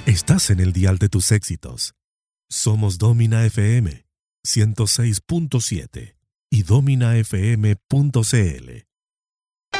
Estás en el dial de tus éxitos. Somos Domina FM 106.7 y dominafm.cl.